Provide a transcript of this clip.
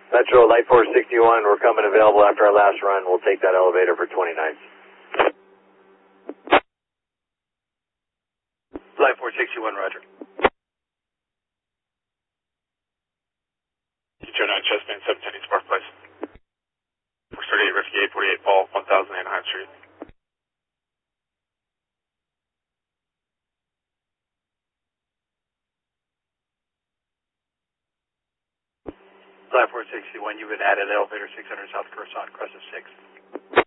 Metro, Light Force 61, we're coming available after our last run. We'll take that elevator for 29th. Light Force 61, roger. Turn 9, Chessman, 710 East Park Place. 438, Refugee 848, Paul, 1000 Anaheim Street. Light Force 61, you've been added elevator 600 South Crescent 6.